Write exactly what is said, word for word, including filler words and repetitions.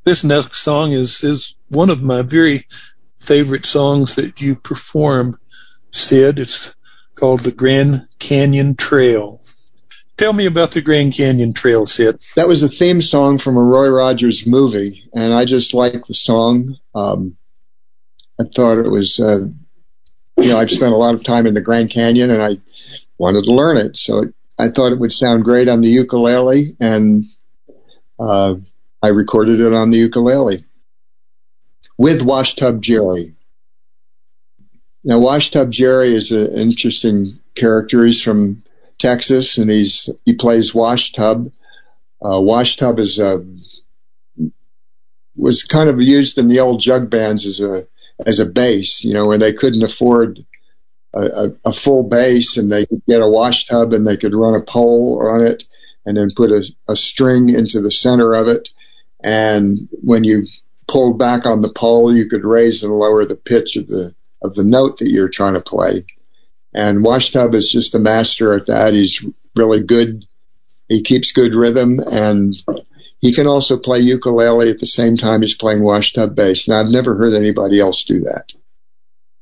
This next song is, is one of my very favorite songs that you perform, Sid. It's called The Grand Canyon Trail. Tell me about the Grand Canyon Trail, Sid. That was a theme song from a Roy Rogers movie, and I just liked the song. Um, I thought it was, uh, you know, I've spent a lot of time in the Grand Canyon, and I wanted to learn it, so it, I thought it would sound great on the ukulele, and uh, I recorded it on the ukulele with Washtub Jerry. Now, Washtub Jerry is an interesting character. He's from Texas, and he's he plays washtub. Uh, washtub is a was kind of used in the old jug bands as a as a bass, you know, when they couldn't afford a, a, a full bass, and they could get a washtub and they could run a pole on it, and then put a, a string into the center of it. And when you pulled back on the pole, you could raise and lower the pitch of the of the note that you're trying to play. And Washtub is just a master at that. He's really good. He keeps good rhythm, and he can also play ukulele at the same time he's playing washtub bass. Now, I've never heard anybody else do that.